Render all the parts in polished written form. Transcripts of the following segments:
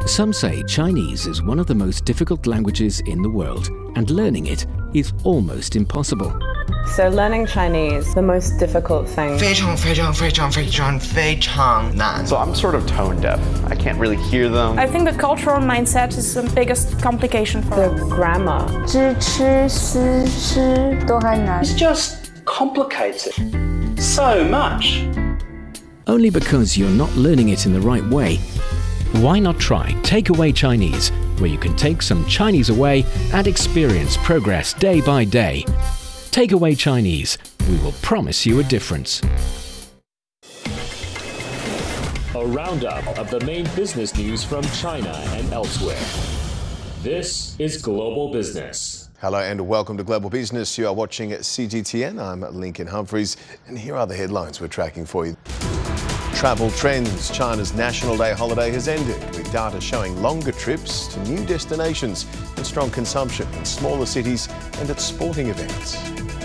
Some say Chinese is one of the most difficult languages in the world, and learning it is almost impossible. So learning Chinese, the most difficult thing. 非常非常非常非常非常难. So I'm sort of tone deaf. I can't really hear them. I think the cultural mindset is the biggest complication for the grammar. 知吃思吃都很难. It's just complicated so much. Only because you're not learning it in the right way. Why not try Takeaway Chinese, where you can take some Chinese away and experience progress day by day. Takeaway Chinese, we will promise you a difference. A roundup of the main business news from China and elsewhere. This is Global Business. Hello and welcome to Global Business. You are watching CGTN. I'm Lincoln Humphreys, and here are the headlines we're tracking for you. Travel trends. China's National Day holiday has ended, with data showing longer trips to new destinations and strong consumption in smaller cities and at sporting events.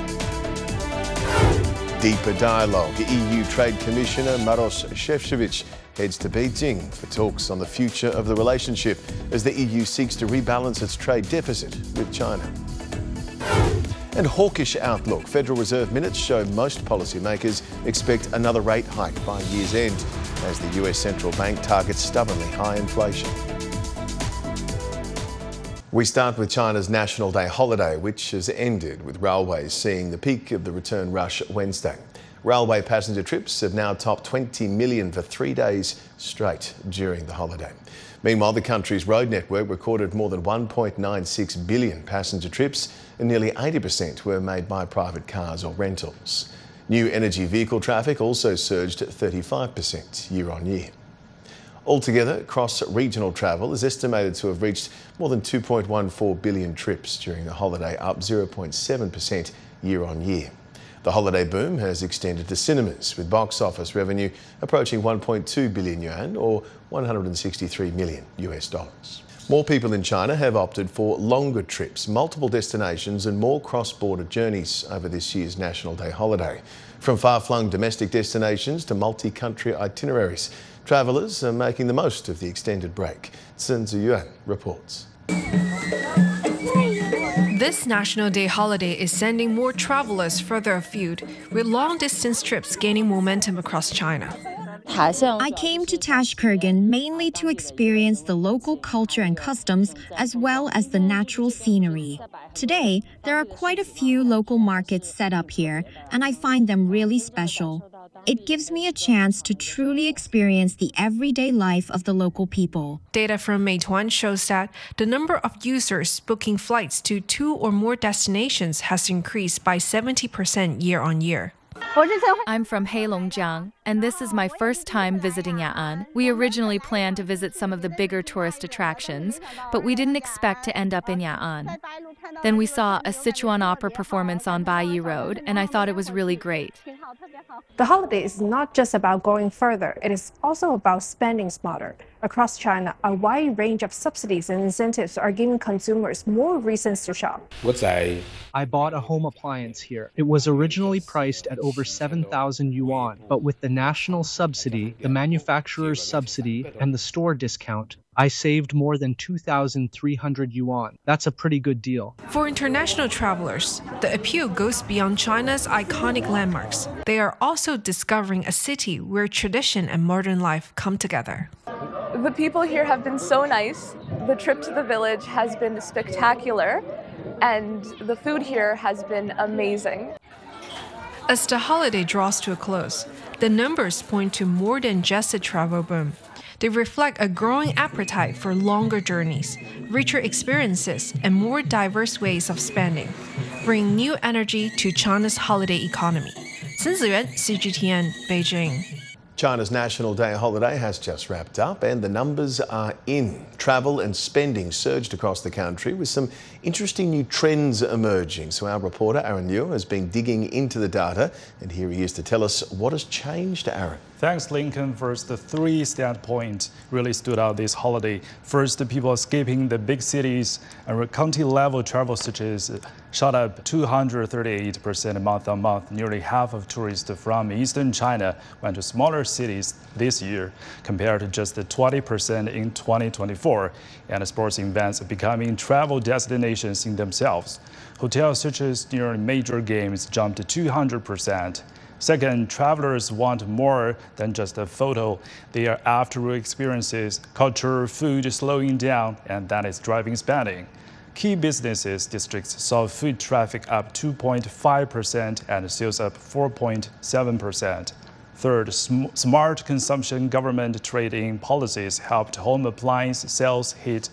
Deeper dialogue. EU Trade Commissioner Maroš Šefčovič heads to Beijing for talks on the future of the relationship as the EU seeks to rebalance its trade deficit with China. And hawkish outlook. Federal Reserve minutes show most policymakers expect another rate hike by year's end as the US Central Bank targets stubbornly high inflation. We start with China's National Day holiday, which has ended, with railways seeing the peak of the return rush Wednesday. Railway passenger trips have now topped 20 million for 3 days straight during the holiday. Meanwhile, the country's road network recorded more than 1.96 billion passenger trips, and nearly 80% were made by private cars or rentals. New energy vehicle traffic also surged 35% year on year. Altogether, cross-regional travel is estimated to have reached more than 2.14 billion trips during the holiday, up 0.7% year on year. The holiday boom has extended to cinemas, with box office revenue approaching 1.2 billion yuan, or $163 million. More people in China have opted for longer trips, multiple destinations and more cross-border journeys over this year's National Day holiday. From far-flung domestic destinations to multi-country itineraries, travellers are making the most of the extended break. Sun Ziyuan reports. This National Day holiday is sending more travellers further afield, with long-distance trips gaining momentum across China. I came to Tashkurgan mainly to experience the local culture and customs as well as the natural scenery. Today, there are quite a few local markets set up here, and I find them really special. It gives me a chance to truly experience the everyday life of the local people. Data from Meituan shows that the number of users booking flights to 2 or more destinations has increased by 70% year on year. I'm from Heilongjiang, and this is my first time visiting Ya'an. We originally planned to visit some of the bigger tourist attractions, but we didn't expect to end up in Ya'an. Then we saw a Sichuan opera performance on Baiyi Road, and I thought it was really great. The holiday is not just about going further, it is also about spending smarter. Across China, a wide range of subsidies and incentives are giving consumers more reasons to shop. I bought a home appliance here. It was originally priced at over 7,000 yuan, but with the national subsidy, the manufacturer's subsidy, and the store discount, I saved more than 2,300 yuan. That's a pretty good deal. For international travelers, the appeal goes beyond China's iconic landmarks. They are also discovering a city where tradition and modern life come together. The people here have been so nice. The trip to the village has been spectacular, and the food here has been amazing. As the holiday draws to a close, the numbers point to more than just a travel boom. They reflect a growing appetite for longer journeys, richer experiences, and more diverse ways of spending, bringing new energy to China's holiday economy. Sun Ziyuan, CGTN, Beijing. China's National Day holiday has just wrapped up and the numbers are in. Travel and spending surged across the country with some interesting new trends emerging. So our reporter Aaron Liu has been digging into the data and here he is to tell us what has changed, Aaron. Thanks, Lincoln. First, the three standpoints really stood out this holiday. First, the people escaping the big cities and county-level travel such as shot up 238% month-on-month. Nearly half of tourists from eastern China went to smaller cities this year, compared to just 20% in 2024. And sports events are becoming travel destinations in themselves. Hotels such as near major games jumped 200%. Second, travelers want more than just a photo. They are after experiences, culture, food slowing down, and that is driving spending. Key businesses districts saw foot traffic up 2.5% and sales up 4.7%. Third, smart consumption government trade-in policies helped home appliance sales hit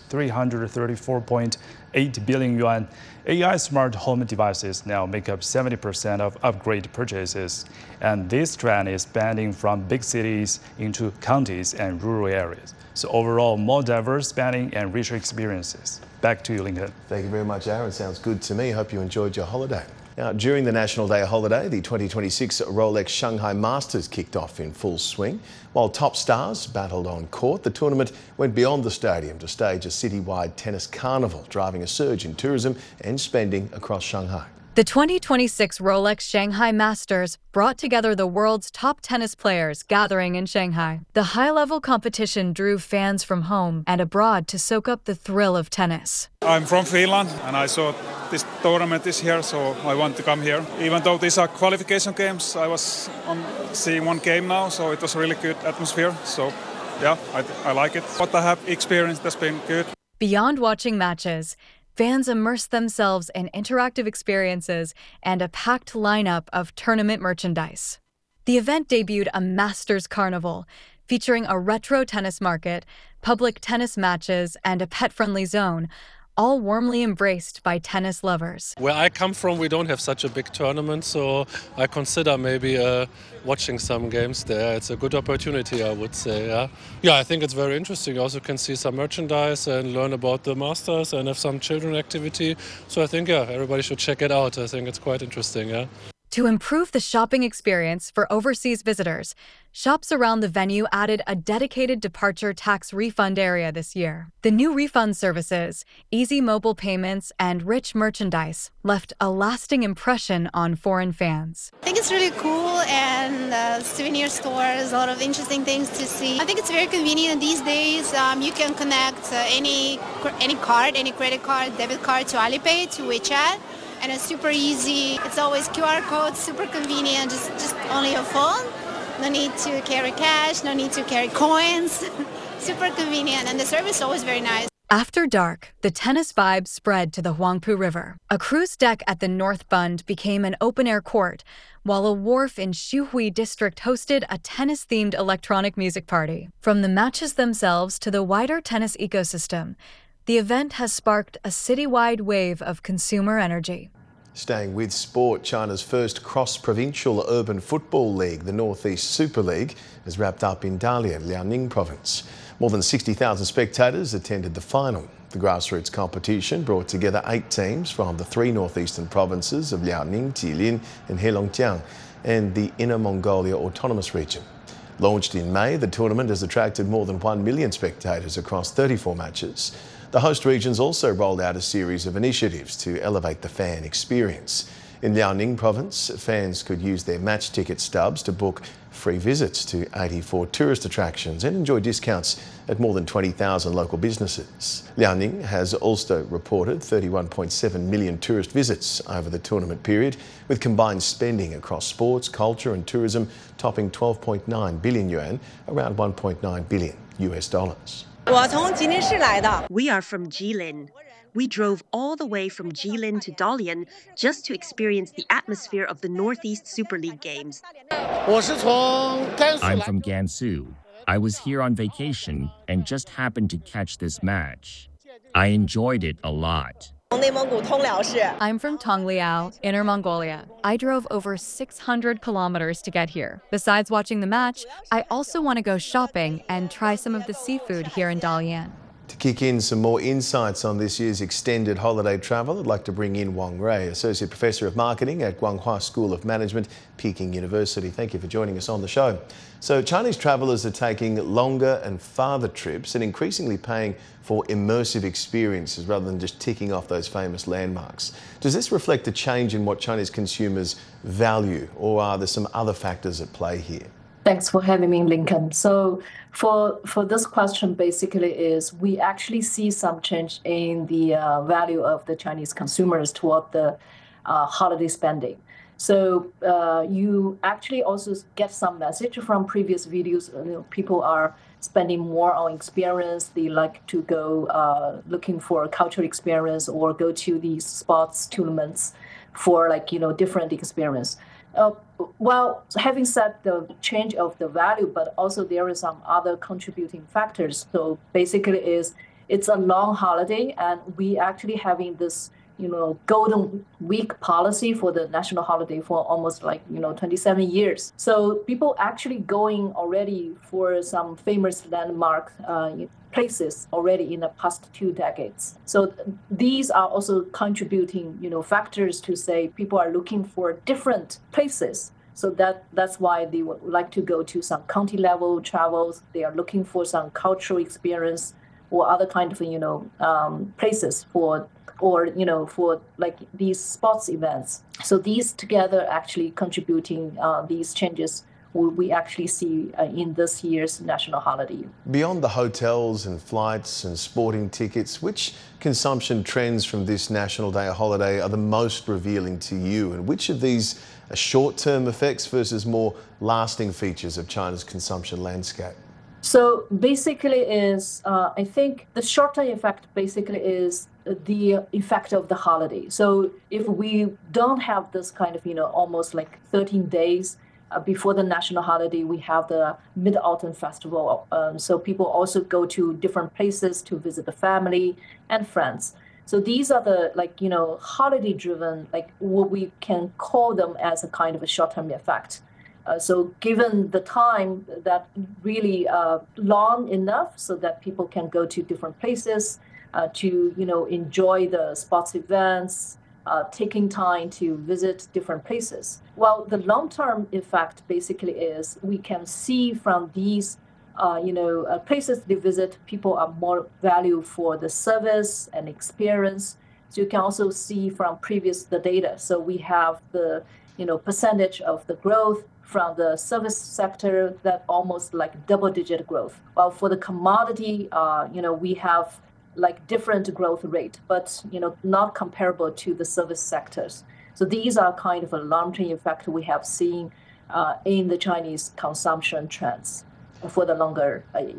334.8 billion yuan. AI smart home devices now make up 70% of upgrade purchases. And this trend is expanding from big cities into counties and rural areas. So overall, more diverse spending and richer experiences. Back to you, Lincoln. Thank you very much, Aaron. Sounds good to me. Hope you enjoyed your holiday. Now, during the National Day holiday, the 2026 Rolex Shanghai Masters kicked off in full swing. While top stars battled on court, the tournament went beyond the stadium to stage a citywide tennis carnival, driving a surge in tourism and spending across Shanghai. The 2026 Rolex Shanghai Masters brought together the world's top tennis players gathering in Shanghai. The high-level competition drew fans from home and abroad to soak up the thrill of tennis. I'm from Finland and I saw this tournament is here, so I want to come here. Even though these are qualification games, I was seeing one game now, so it was a really good atmosphere. So yeah, I like it. What I have experienced has been good. Beyond watching matches, fans immersed themselves in interactive experiences and a packed lineup of tournament merchandise. The event debuted a Masters Carnival, featuring a retro tennis market, public tennis matches, and a pet-friendly zone, all warmly embraced by tennis lovers. Where I come from, we don't have such a big tournament, so I consider maybe watching some games there. It's a good opportunity, I would say. Yeah, I think it's very interesting. You also can see some merchandise and learn about the Masters and have some children activity. So I think, yeah, everybody should check it out. I think it's quite interesting, yeah. To improve the shopping experience for overseas visitors, shops around the venue added a dedicated departure tax refund area this year. The new refund services, easy mobile payments, and rich merchandise left a lasting impression on foreign fans. I think it's really cool, and souvenir stores, a lot of interesting things to see. I think it's very convenient these days. You can connect any card, any credit card, debit card to Alipay, to WeChat. And it's super easy. It's always QR code, super convenient, just only your phone. No need to carry cash, no need to carry coins. Super convenient, and the service is always very nice. After dark, the tennis vibe spread to the Huangpu River. A cruise deck at the North Bund became an open-air court, while a wharf in Xuhui District hosted a tennis-themed electronic music party. From the matches themselves to the wider tennis ecosystem, the event has sparked a citywide wave of consumer energy. Staying with sport, China's first cross-provincial urban football league, the Northeast Super League, has wrapped up in Dalian, Liaoning province. More than 60,000 spectators attended the final. The grassroots competition brought together 8 teams from the 3 northeastern provinces of Liaoning, Jilin and Heilongjiang and the Inner Mongolia Autonomous Region. Launched in May, the tournament has attracted more than 1 million spectators across 34 matches. The host regions also rolled out a series of initiatives to elevate the fan experience. In Liaoning province, fans could use their match ticket stubs to book free visits to 84 tourist attractions and enjoy discounts at more than 20,000 local businesses. Liaoning has also reported 31.7 million tourist visits over the tournament period, with combined spending across sports, culture and tourism topping 12.9 billion yuan, around $1.9 billion US. We are from Jilin. We drove all the way from Jilin to Dalian just to experience the atmosphere of the Northeast Super League games. I'm from Gansu. I was here on vacation and just happened to catch this match. I enjoyed it a lot. I'm from Tongliao, Inner Mongolia. I drove over 600 kilometers to get here. Besides watching the match, I also want to go shopping and try some of the seafood here in Dalian. To kick in some more insights on this year's extended holiday travel, I'd like to bring in Wang Rui, Associate Professor of Marketing at Guanghua School of Management, Peking University. Thank you for joining us on the show. So Chinese travellers are taking longer and farther trips and increasingly paying for immersive experiences rather than just ticking off those famous landmarks. Does this reflect a change in what Chinese consumers value, or are there some other factors at play here? Thanks for having me, Lincoln. So for this question, basically is we actually see some change in the value of the Chinese consumers toward the holiday spending. So you actually also get some message from previous videos. People are spending more on experience. They like to go looking for a cultural experience or go to these sports tournaments for different experience. Well, having said the change of the value, but also there is some other contributing factors. So basically it's a long holiday, and we actually having this, golden week policy for the national holiday for almost 27 years. So people actually going already for some famous landmark places already in the past 2 decades. So these are also contributing, factors to say people are looking for different places. So that's why they would like to go to some county level travels. They are looking for some cultural experience or other kind of, places for these sports events. So these together actually contributing these changes we actually see in this year's national holiday. Beyond the hotels and flights and sporting tickets, which consumption trends from this National Day holiday are the most revealing to you? And which of these are short-term effects versus more lasting features of China's consumption landscape? So basically I think the short-term effect basically is the effect of the holiday. So if we don't have this kind of, almost 13 days before the national holiday, we have the Mid-Autumn Festival. So people also go to different places to visit the family and friends. So these are the holiday-driven, what we can call them as a kind of a short-term effect. So given the time that really long enough so that people can go to different places to enjoy the sports events, taking time to visit different places. Well, the long-term effect basically is we can see from these places they visit, people are more value for the service and experience. So you can also see from the data. So we have the percentage of the growth from the service sector that almost double-digit growth. While for the commodity, we have different growth rate, but not comparable to the service sectors. So these are kind of a long-term effect we have seen in the Chinese consumption trends for the longer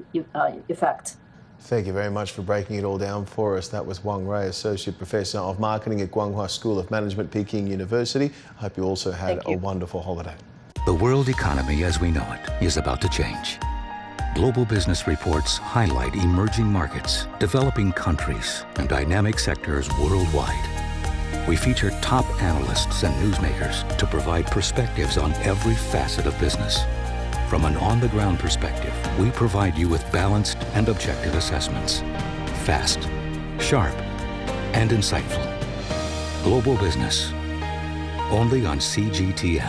effect. Thank you very much for breaking it all down for us. That was Wang Rui, Associate Professor of Marketing at Guanghua School of Management, Peking University. I hope you also had a wonderful holiday. The world economy as we know it is about to change. Global business reports highlight emerging markets, developing countries, and dynamic sectors worldwide. We feature top analysts and newsmakers to provide perspectives on every facet of business. From an on-the-ground perspective, we provide you with balanced and objective assessments. Fast, sharp, and insightful. Global Business. Only on CGTN.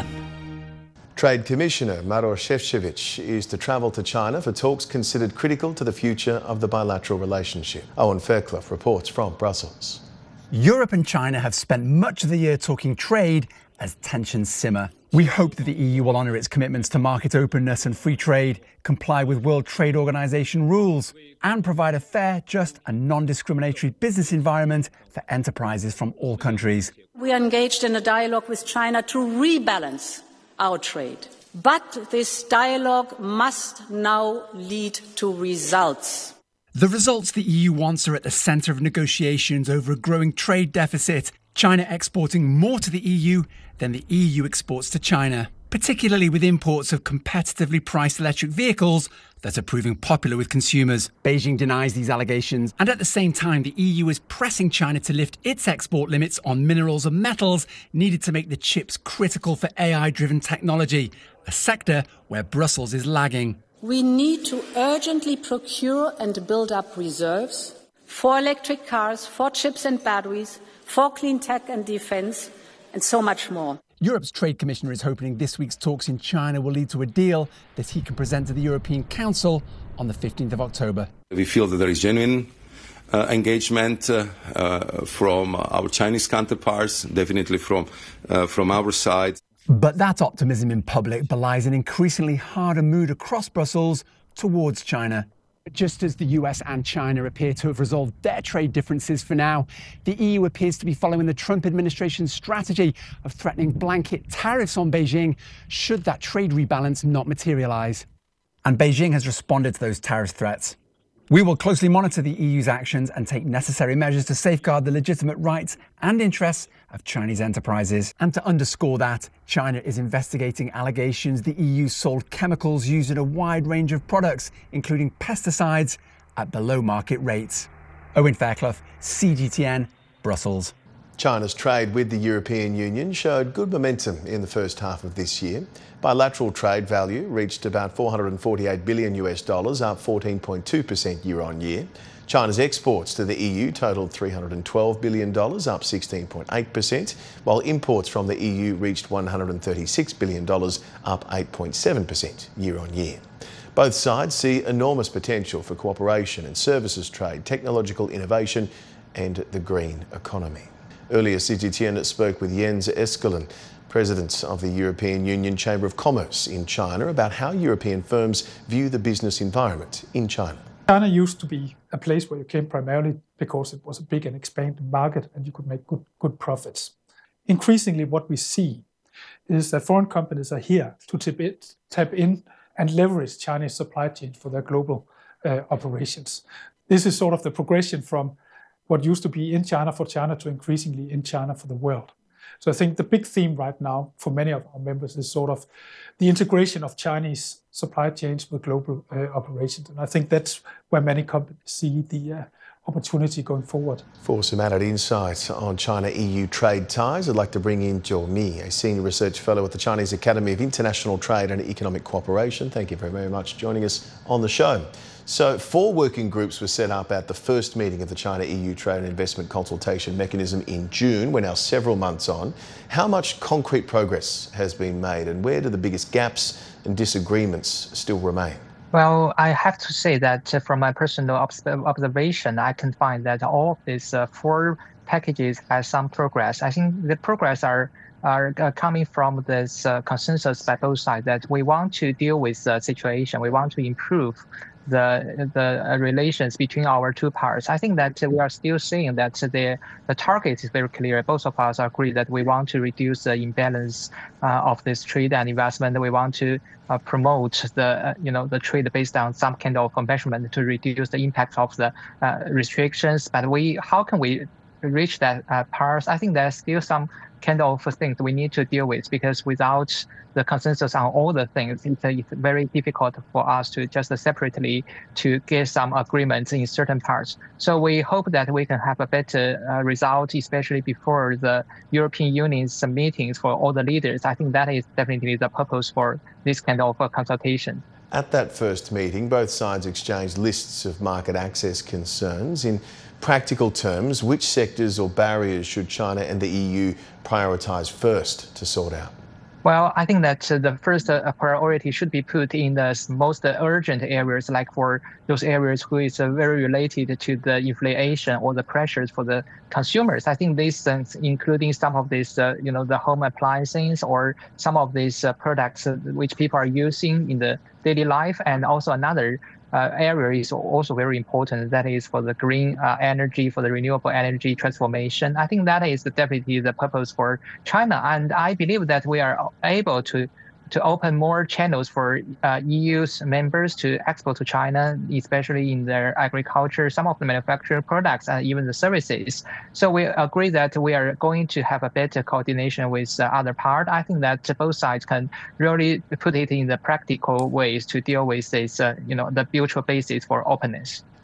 Trade Commissioner Maroš Šefčovič is to travel to China for talks considered critical to the future of the bilateral relationship. Owen Fairclough reports from Brussels. Europe and China have spent much of the year talking trade as tensions simmer. We hope that the EU will honour its commitments to market openness and free trade, comply with World Trade Organization rules, and provide a fair, just and non-discriminatory business environment for enterprises from all countries. We are engaged in a dialogue with China to rebalance our trade. But this dialogue must now lead to results. The results the EU wants are at the centre of negotiations over a growing trade deficit, China exporting more to the EU than the EU exports to China, particularly with imports of competitively priced electric vehicles that are proving popular with consumers. Beijing denies these allegations, and at the same time the EU is pressing China to lift its export limits on minerals and metals needed to make the chips critical for AI-driven technology, a sector where Brussels is lagging. We need to urgently procure and build up reserves for electric cars, for chips and batteries, for clean tech and defense, and so much more. Europe's Trade Commissioner is hoping this week's talks in China will lead to a deal that he can present to the European Council on the 15th of October. We feel that there is genuine engagement from our Chinese counterparts, definitely from our side. But that optimism in public belies an increasingly harder mood across Brussels towards China. Just as the US and China appear to have resolved their trade differences for now, the EU appears to be following the Trump administration's strategy of threatening blanket tariffs on Beijing should that trade rebalance not materialize. And Beijing has responded to those tariff threats. We will closely monitor the EU's actions and take necessary measures to safeguard the legitimate rights and interests of Chinese enterprises. And to underscore that, China is investigating allegations the EU sold chemicals used in a wide range of products, including pesticides, at below market rates. Owen Fairclough, CGTN, Brussels. China's trade with the European Union showed good momentum in the first half of this year. Bilateral trade value reached about $448 billion, up 14.2% year on year. China's exports to the EU totaled $312 billion, up 16.8%, while imports from the EU reached $136 billion, up 8.7% year on year. Both sides see enormous potential for cooperation in services trade, technological innovation and the green economy. Earlier, CGTN spoke with Jens Eskelin, President of the European Union Chamber of Commerce in China, about how European firms view the business environment in China. China used to be a place where you came primarily because it was a big and expanding market and you could make good profits. Increasingly, what we see is that foreign companies are here to tap in and leverage Chinese supply chains for their global operations. This is sort of the progression from what used to be in China for China to increasingly in China for the world. So I think the big theme right now for many of our members is sort of the integration of Chinese supply chains with global operations. And I think that's where many companies see the opportunity going forward. For some added insight on China-EU trade ties, I'd like to bring in Zhou Mi, a Senior Research Fellow at the Chinese Academy of International Trade and Economic Cooperation. Thank you very much for joining us on the show. So 4 working groups were set up at the first meeting of the China-EU Trade and Investment Consultation Mechanism in June. We're now several months on. How much concrete progress has been made and where do the biggest gaps and disagreements still remain? Well, I have to say that from my personal observation, I can find that all of these 4 packages have some progress. I think the progress are coming from this consensus by both sides that we want to deal with the situation. We want to improve the relations between our two parts. I think that we are still seeing that the target is very clear. Both of us agree that we want to reduce the imbalance of this trade and investment. We want to promote the trade based on some kind of measurement to reduce the impact of the restrictions. But how can we reach that part? I think there's still some kind of things we need to deal with, because without the consensus on all the things, it's very difficult for us to just separately to get some agreements in certain parts. So we hope that we can have a better result, especially before the European Union's meetings for all the leaders. I think that is definitely the purpose for this kind of consultation. At that first meeting, both sides exchanged lists of market access concerns. In practical terms, which sectors or barriers should China and the EU prioritise first to sort out? Well, I think that the first priority should be put in the most urgent areas, like for those areas who is very related to the inflation or the pressures for the consumers. I think these things, including some of these, the home appliances or some of these products which people are using in the daily life, and also another area is also very important. That is for the green energy, for the renewable energy transformation. I think that is definitely the purpose for China. And I believe that we are able to open more channels for EU's members to export to China, especially in their agriculture, some of the manufactured products, and even the services. So we agree that we are going to have a better coordination with the other part. I think that both sides can really put it in the practical ways to deal with this, the mutual basis for openness.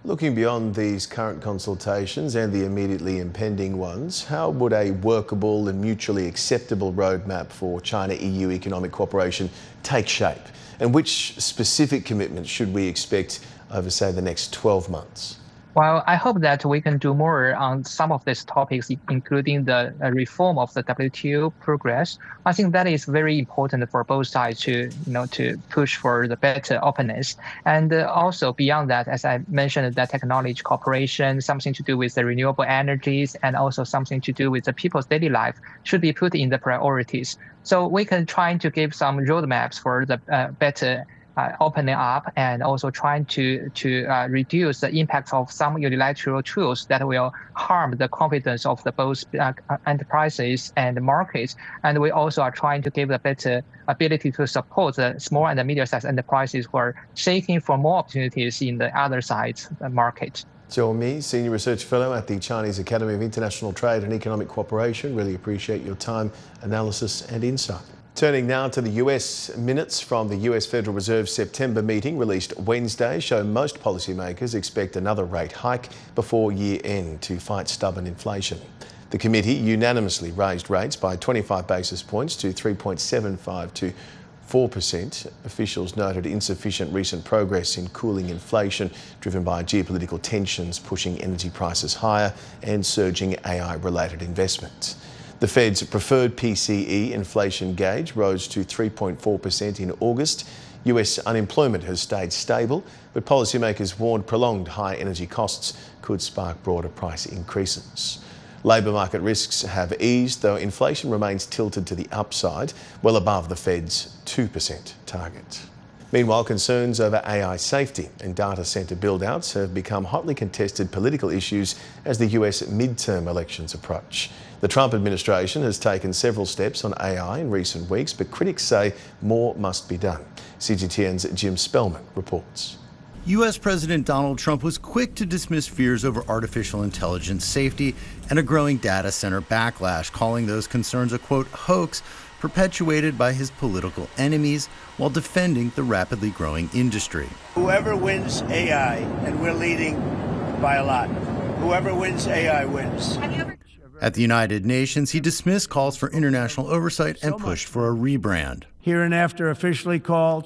Looking beyond these current consultations and the immediately impending ones, how would a workable and mutually acceptable roadmap for China-EU economic cooperation take shape? And which specific commitments should we expect over, say, the next 12 months? Well, I hope that we can do more on some of these topics, including the reform of the WTO progress. I think that is very important for both sides to push for the better openness. And also beyond that, as I mentioned, that technology cooperation, something to do with the renewable energies, and also something to do with the people's daily life should be put in the priorities. So we can try to give some roadmaps for the better opening up, and also trying to reduce the impact of some unilateral tools that will harm the confidence of the both enterprises and markets. And we also are trying to give a better ability to support the small and medium-sized enterprises who are seeking for more opportunities in the other side market. Zhou Mi, Senior Research Fellow at the Chinese Academy of International Trade and Economic Cooperation. Really appreciate your time, analysis and insight. Turning now to the US, minutes from the US Federal Reserve's September meeting released Wednesday show most policymakers expect another rate hike before year end to fight stubborn inflation. The committee unanimously raised rates by 25 basis points to 3.75 to 4%. Officials noted insufficient recent progress in cooling inflation, driven by geopolitical tensions pushing energy prices higher and surging AI-related investments. The Fed's preferred PCE inflation gauge rose to 3.4% in August. US unemployment has stayed stable, but policymakers warned prolonged high energy costs could spark broader price increases. Labour market risks have eased, though inflation remains tilted to the upside, well above the Fed's 2% target. Meanwhile, concerns over AI safety and data centre build-outs have become hotly contested political issues as the US midterm elections approach. The Trump administration has taken several steps on AI in recent weeks, but critics say more must be done. CGTN's Jim Spellman reports. U.S. President Donald Trump was quick to dismiss fears over artificial intelligence safety and a growing data center backlash, calling those concerns a, quote, hoax perpetuated by his political enemies while defending the rapidly growing industry. Whoever wins AI, and we're leading by a lot, whoever wins AI wins. At the United Nations, he dismissed calls for international oversight and pushed for a rebrand. Hereinafter officially called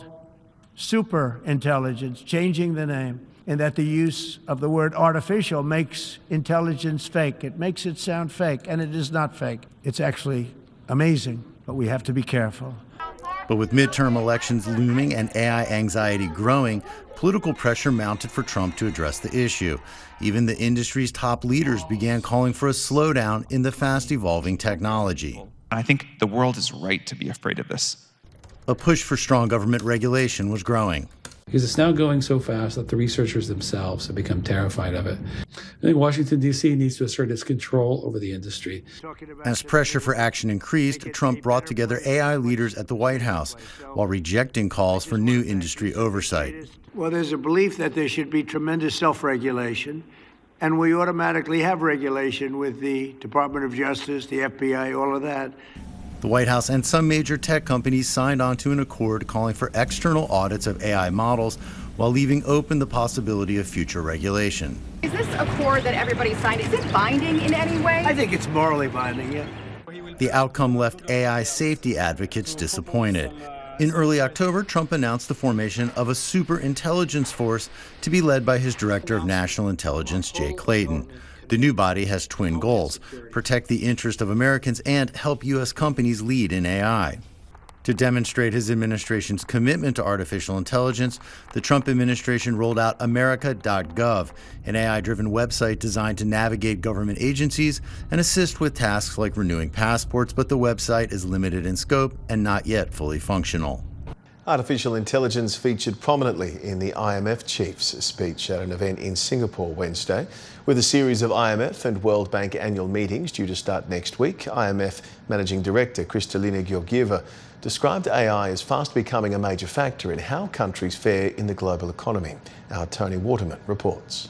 super intelligence, changing the name, and that the use of the word artificial makes intelligence fake. It makes it sound fake, and it is not fake. It's actually amazing, but we have to be careful. But with midterm elections looming and AI anxiety growing, political pressure mounted for Trump to address the issue. Even the industry's top leaders began calling for a slowdown in the fast-evolving technology. I think the world is right to be afraid of this. A push for strong government regulation was growing. Because it's now going so fast that the researchers themselves have become terrified of it. I think Washington, D.C. needs to assert its control over the industry. As pressure for action increased, Trump brought together AI leaders at the White House while rejecting calls for new industry oversight. Well, there's a belief that there should be tremendous self-regulation, and we automatically have regulation with the Department of Justice, the FBI, all of that. The White House and some major tech companies signed on to an accord calling for external audits of AI models while leaving open the possibility of future regulation. Is this accord that everybody signed, is it binding in any way? I think it's morally binding, yeah. The outcome left AI safety advocates disappointed. In early October, Trump announced the formation of a super intelligence force to be led by his Director of National Intelligence, Jay Clayton. The new body has twin goals: protect the interest of Americans and help U.S. companies lead in AI. To demonstrate his administration's commitment to artificial intelligence, the Trump administration rolled out America.gov, an AI-driven website designed to navigate government agencies and assist with tasks like renewing passports, but the website is limited in scope and not yet fully functional. Artificial intelligence featured prominently in the IMF chief's speech at an event in Singapore Wednesday. With a series of IMF and World Bank annual meetings due to start next week, IMF Managing Director Kristalina Georgieva described AI as fast becoming a major factor in how countries fare in the global economy. Our Tony Waterman reports.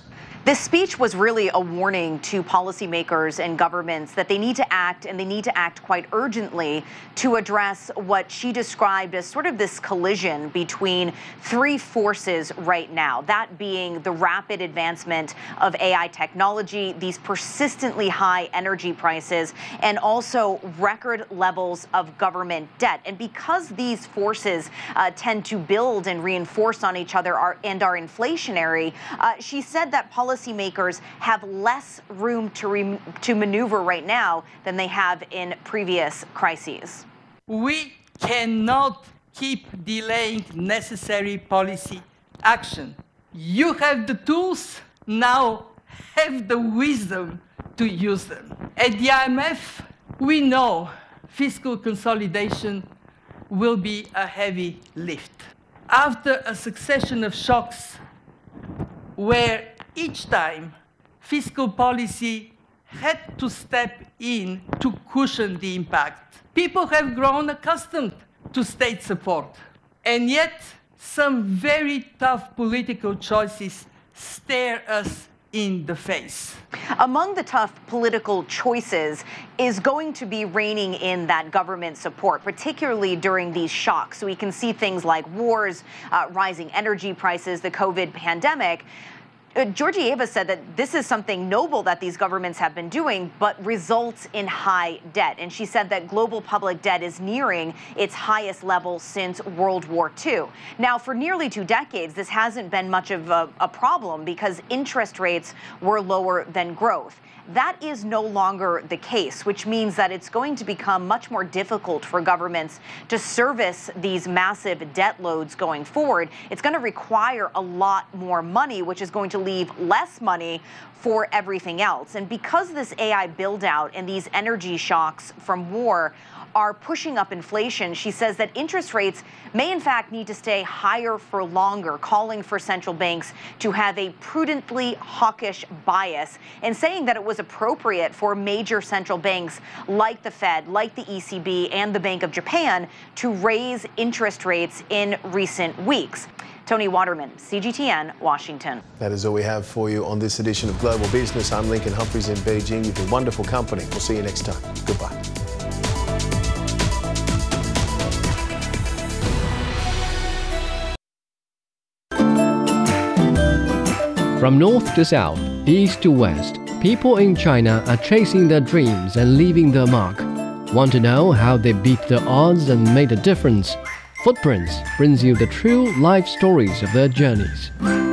This speech was really a warning to policymakers and governments that they need to act, and they need to act quite urgently to address what she described as sort of this collision between three forces right now, that being the rapid advancement of AI technology, these persistently high energy prices, and also record levels of government debt. And because these forces tend to build and reinforce on each other and are inflationary, she said that policymakers have less room to maneuver right now than they have in previous crises. We cannot keep delaying necessary policy action. You have the tools, now have the wisdom to use them. At the IMF, we know fiscal consolidation will be a heavy lift. After a succession of shocks where each time fiscal policy had to step in to cushion the impact, people have grown accustomed to state support. And yet, some very tough political choices stare us in the face. Among the tough political choices is going to be reining in that government support, particularly during these shocks. So we can see things like wars, rising energy prices, the COVID pandemic. Georgieva said that this is something noble that these governments have been doing, but results in high debt. And she said that global public debt is nearing its highest level since World War II. Now, for nearly 2 decades, this hasn't been much of a problem because interest rates were lower than growth. That is no longer the case, which means that it's going to become much more difficult for governments to service these massive debt loads going forward. It's going to require a lot more money, which is going to leave less money for everything else. And because this AI build out and these energy shocks from war are pushing up inflation, she says that interest rates may in fact need to stay higher for longer, calling for central banks to have a prudently hawkish bias, and saying that it was appropriate for major central banks like the Fed, like the ECB, and the Bank of Japan to raise interest rates in recent weeks. Tony Waterman, CGTN, Washington. That is all we have for you on this edition of Global Business. I'm Lincoln Humphreys in Beijing. You've been wonderful company. We'll see you next time. Goodbye. From north to south, east to west, people in China are chasing their dreams and leaving their mark. Want to know how they beat the odds and made a difference? Footprints brings you the true life stories of their journeys.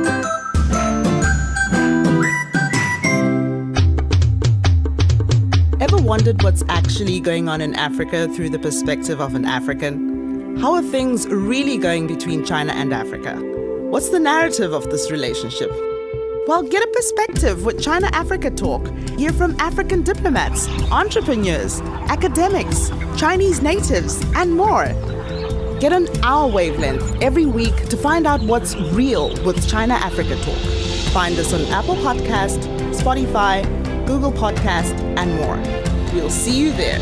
Ever wondered what's actually going on in Africa through the perspective of an African? How are things really going between China and Africa? What's the narrative of this relationship? Well, get a perspective with China-Africa Talk. Hear from African diplomats, entrepreneurs, academics, Chinese natives, and more. Get on our wavelength every week to find out what's real with China-Africa Talk. Find us on Apple Podcast, Spotify, Google Podcast, and more. We'll see you there.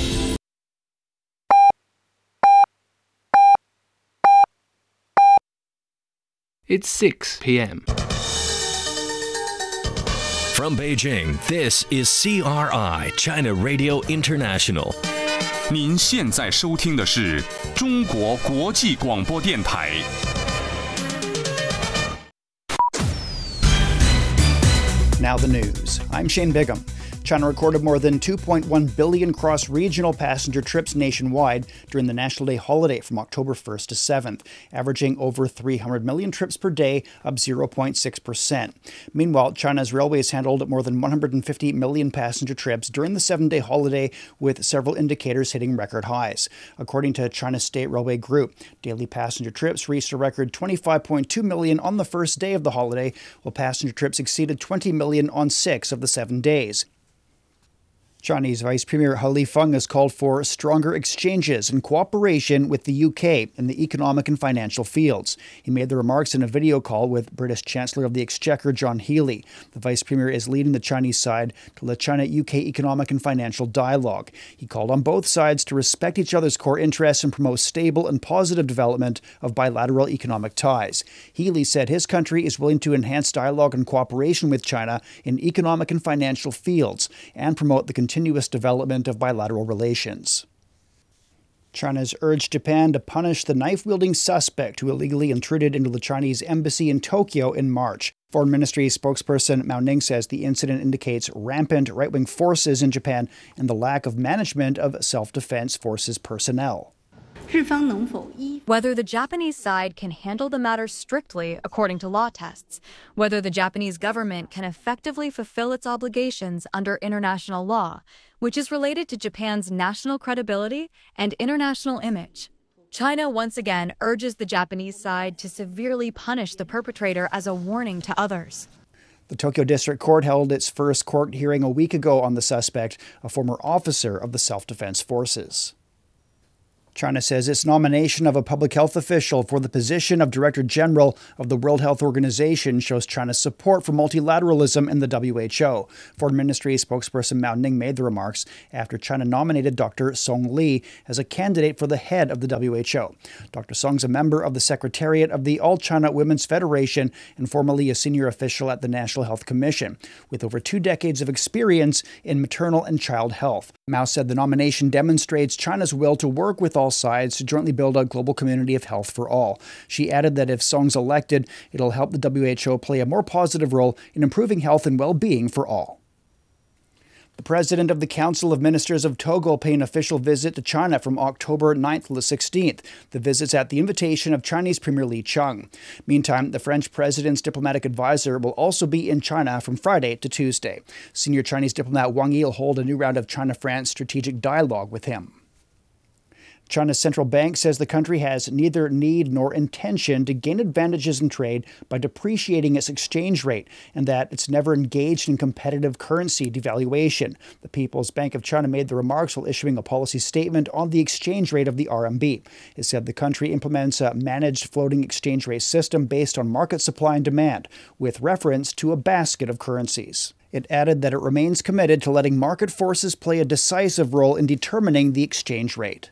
It's 6 p.m. From Beijing, this is CRI, China Radio International. 您现在收听的是中国国际广播电台。 Now the news. I'm Shane Bigham. China recorded more than 2.1 billion cross-regional passenger trips nationwide during the National Day holiday from October 1st to 7th, averaging over 300 million trips per day, up 0.6%. Meanwhile, China's railways handled more than 150 million passenger trips during the 7-day holiday, with several indicators hitting record highs. According to China State Railway Group, daily passenger trips reached a record 25.2 million on the first day of the holiday, while passenger trips exceeded 20 million on 6 of the 7 days. Chinese Vice Premier He Feng has called for stronger exchanges and cooperation with the UK in the economic and financial fields. He made the remarks in a video call with British Chancellor of the Exchequer John Healey. The Vice Premier is leading the Chinese side to the China-UK economic and financial dialogue. He called on both sides to respect each other's core interests and promote stable and positive development of bilateral economic ties. Healey said his country is willing to enhance dialogue and cooperation with China in economic and financial fields and promote the continuous development of bilateral relations. China has urged Japan to punish the knife-wielding suspect who illegally intruded into the Chinese embassy in Tokyo in March. Foreign Ministry spokesperson Mao Ning says the incident indicates rampant right-wing forces in Japan and the lack of management of self-defense forces personnel. Whether the Japanese side can handle the matter strictly according to law tests, whether the Japanese government can effectively fulfill its obligations under international law, which is related to Japan's national credibility and international image. China once again urges the Japanese side to severely punish the perpetrator as a warning to others. The Tokyo District Court held its first court hearing a week ago on the suspect, a former officer of the self-defense forces. China says its nomination of a public health official for the position of Director General of the World Health Organization shows China's support for multilateralism in the WHO. Foreign Ministry spokesperson Mao Ning made the remarks after China nominated Dr. Song Li as a candidate for the head of the WHO. Dr. Song's a member of the Secretariat of the All China Women's Federation and formerly a senior official at the National Health Commission, with over 2 decades of experience in maternal and child health. Mao said the nomination demonstrates China's will to work with all sides to jointly build a global community of health for all. She added that if Song's elected, it'll help the WHO play a more positive role in improving health and well-being for all. The president of the Council of Ministers of Togo pay an official visit to China from October 9th to the 16th. The visit's at the invitation of Chinese Premier Li Qiang. Meantime, the French president's diplomatic advisor will also be in China from Friday to Tuesday. Senior Chinese diplomat Wang Yi will hold a new round of China-France strategic dialogue with him. China's central bank says the country has neither need nor intention to gain advantages in trade by depreciating its exchange rate, and that it's never engaged in competitive currency devaluation. The People's Bank of China made the remarks while issuing a policy statement on the exchange rate of the RMB. It said the country implements a managed floating exchange rate system based on market supply and demand, with reference to a basket of currencies. It added that it remains committed to letting market forces play a decisive role in determining the exchange rate.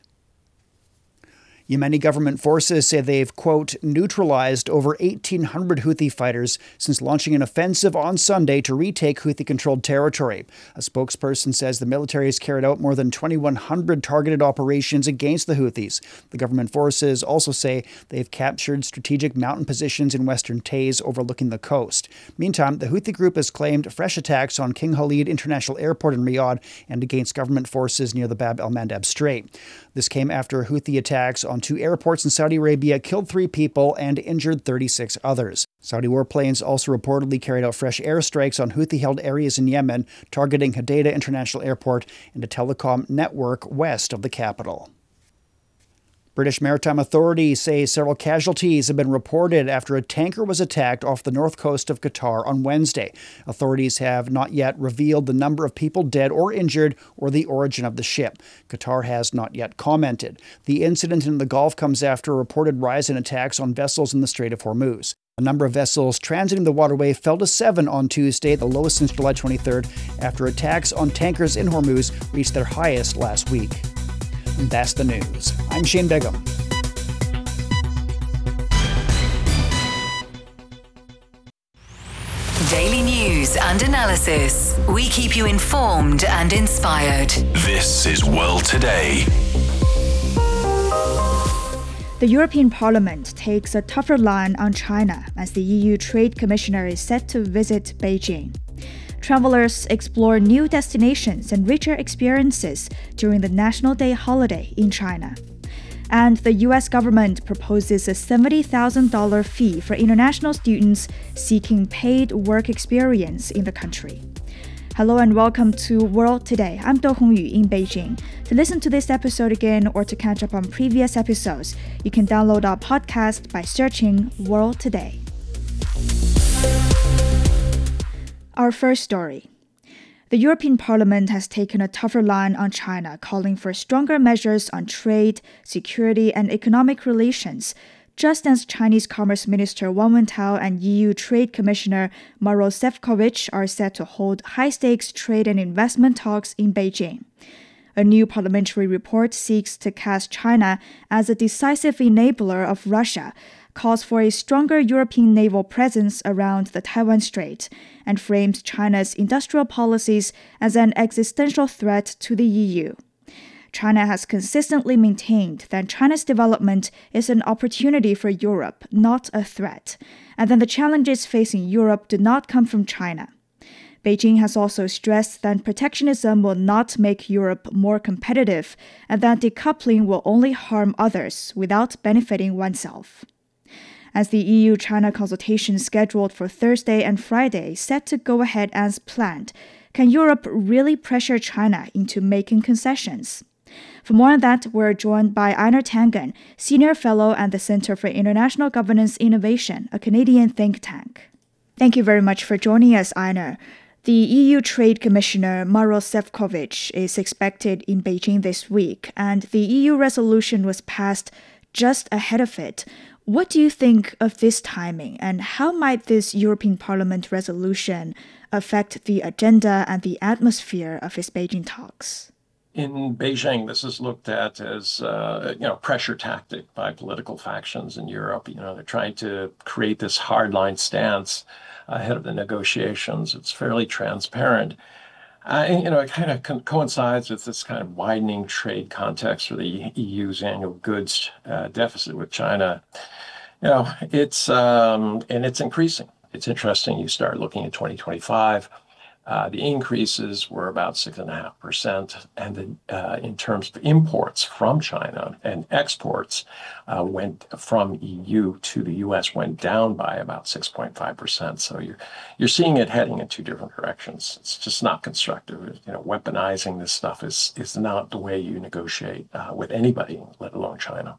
Yemeni government forces say they've, quote, neutralized over 1,800 Houthi fighters since launching an offensive on Sunday to retake Houthi-controlled territory. A spokesperson says the military has carried out more than 2,100 targeted operations against the Houthis. The government forces also say they've captured strategic mountain positions in western Taiz overlooking the coast. Meantime, the Houthi group has claimed fresh attacks on King Khalid International Airport in Riyadh and against government forces near the Bab el-Mandeb Strait. This came after Houthi attacks on 2 airports in Saudi Arabia killed 3 people and injured 36 others. Saudi warplanes also reportedly carried out fresh airstrikes on Houthi-held areas in Yemen, targeting Hodeidah International Airport and a telecom network west of the capital. British maritime authorities say several casualties have been reported after a tanker was attacked off the north coast of Qatar on Wednesday. Authorities have not yet revealed the number of people dead or injured or the origin of the ship. Qatar has not yet commented. The incident in the Gulf comes after a reported rise in attacks on vessels in the Strait of Hormuz. The number of vessels transiting the waterway fell to 7 on Tuesday, the lowest since July 23rd, after attacks on tankers in Hormuz reached their highest last week. And that's the news. I'm Shane Begum. Daily news and analysis. We keep you informed and inspired. This is World Today. The European Parliament takes a tougher line on China as the EU Trade Commissioner is set to visit Beijing. Travelers explore new destinations and richer experiences during the National Day holiday in China. And the US government proposes a $70,000 fee for international students seeking paid work experience in the country. Hello and welcome to World Today. I'm Do Hongyu in Beijing. To listen to this episode again or to catch up on previous episodes, you can download our podcast by searching World Today. Our first story. The European Parliament has taken a tougher line on China, calling for stronger measures on trade, security, and economic relations, just as Chinese Commerce Minister Wang Wentao and EU Trade Commissioner Maros Sefcovic are set to hold high-stakes trade and investment talks in Beijing. A new parliamentary report seeks to cast China as a decisive enabler of Russia, calls for a stronger European naval presence around the Taiwan Strait, and frames China's industrial policies as an existential threat to the EU. China has consistently maintained that China's development is an opportunity for Europe, not a threat, and that the challenges facing Europe do not come from China. Beijing has also stressed that protectionism will not make Europe more competitive, and that decoupling will only harm others without benefiting oneself. As the EU-China consultation scheduled for Thursday and Friday set to go ahead as planned, can Europe really pressure China into making concessions? For more on that, we're joined by Einar Tangen, Senior Fellow at the Center for International Governance Innovation, a Canadian think tank. Thank you very much for joining us, Einar. The EU Trade Commissioner Maros Sefcovic is expected in Beijing this week, and the EU resolution was passed just ahead of it. What do you think of this timing, and how might this European Parliament resolution affect the agenda and the atmosphere of its Beijing talks? In Beijing, this is looked at as pressure tactic by political factions in Europe. They're trying to create this hardline stance ahead of the negotiations. It's fairly transparent. It kind of coincides with this kind of widening trade context for the EU's annual goods deficit with China. It's increasing. It's interesting. You start looking at 2025. The increases were about 6.5%, and in terms of imports from China and exports went from EU to the U.S. went down by about 6.5%. So you're seeing it heading in two different directions. It's just not constructive. Weaponizing this stuff is not the way you negotiate with anybody, let alone China.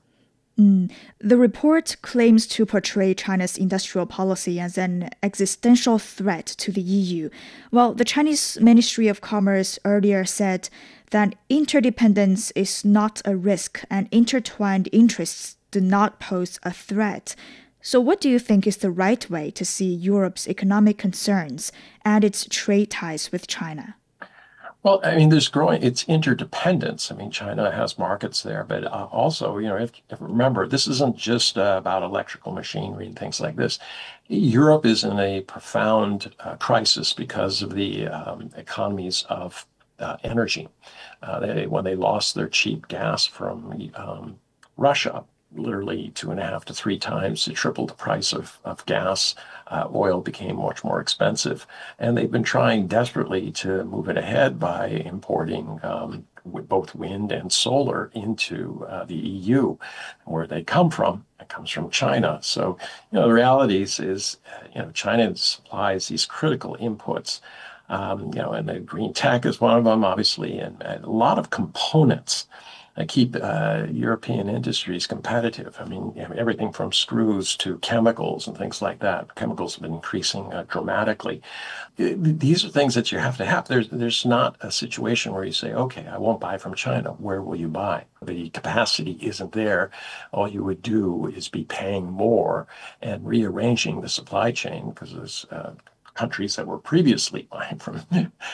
The report claims to portray China's industrial policy as an existential threat to the EU, while the Chinese Ministry of Commerce earlier said that interdependence is not a risk and intertwined interests do not pose a threat. So what do you think is the right way to see Europe's economic concerns and its trade ties with China? Well, it's interdependence. China has markets there, but also, remember, this isn't just about electrical machinery and things like this. Europe is in a profound crisis because of the economies of energy. When they lost their cheap gas from Russia, literally 2.5 to 3 times, it tripled the price of gas. Oil became much more expensive, and they've been trying desperately to move it ahead by importing both wind and solar into the EU. Where they come from, it comes from China. So, the reality is China supplies these critical inputs, and the green tech is one of them, obviously, and a lot of components keep European industries competitive. Everything from screws to chemicals and things like that. Chemicals have been increasing dramatically. These are things that you have to have. There's not a situation where you say, okay, I won't buy from China. Where will you buy? The capacity isn't there. All you would do is be paying more and rearranging the supply chain, because there's countries that were previously buying from,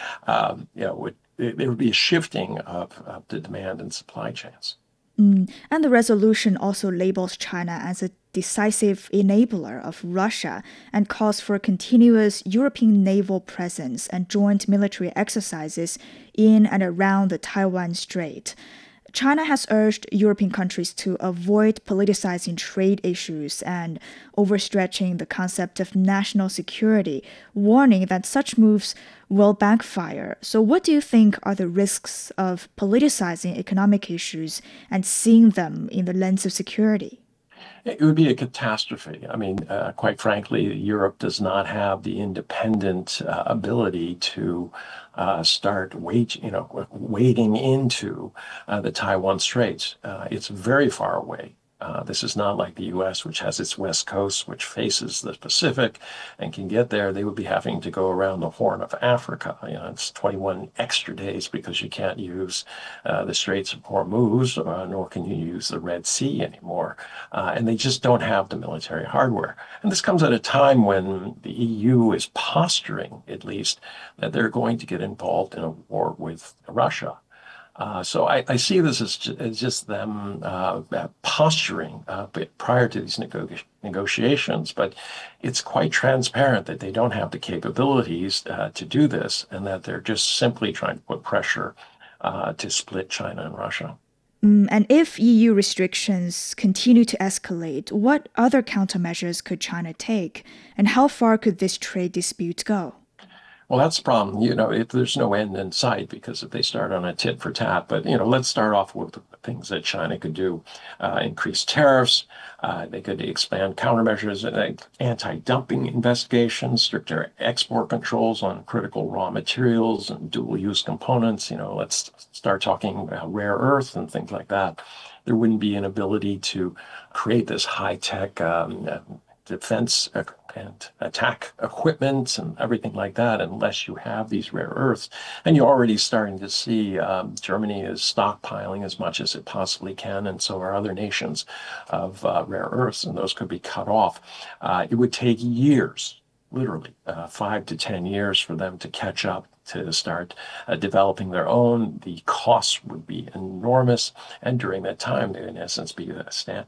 there would be a shifting of the demand and supply chains. And the resolution also labels China as a decisive enabler of Russia and calls for continuous European naval presence and joint military exercises in and around the Taiwan Strait. China has urged European countries to avoid politicizing trade issues and overstretching the concept of national security, warning that such moves will backfire. So what do you think are the risks of politicizing economic issues and seeing them in the lens of security? It would be a catastrophe. Quite frankly, Europe does not have the independent ability to start wading into the Taiwan Straits. It's very far away. This is not like the U.S., which has its west coast, which faces the Pacific and can get there. They would be having to go around the Horn of Africa. It's 21 extra days because you can't use the Straits of Hormuz, nor can you use the Red Sea anymore. And they just don't have the military hardware. And this comes at a time when the EU is posturing, at least, that they're going to get involved in a war with Russia. So I see this as just them posturing prior to these negotiations, but it's quite transparent that they don't have the capabilities to do this, and that they're just simply trying to put pressure to split China and Russia. And if EU restrictions continue to escalate, what other countermeasures could China take, and how far could this trade dispute go? Well, that's the problem. If there's no end in sight, because if they start on a tit for tat, but, let's start off with the things that China could do. Increase tariffs. They could expand countermeasures, anti-dumping investigations, stricter export controls on critical raw materials and dual-use components. Let's start talking rare earth and things like that. There wouldn't be an ability to create this high-tech defense and attack equipment and everything like that unless you have these rare earths. And you're already starting to see Germany is stockpiling as much as it possibly can, and so are other nations, of rare earths, and those could be cut off. It would take years, literally 5 to 10 years, for them to catch up, to start developing their own. The costs would be enormous, and during that time, they would in essence be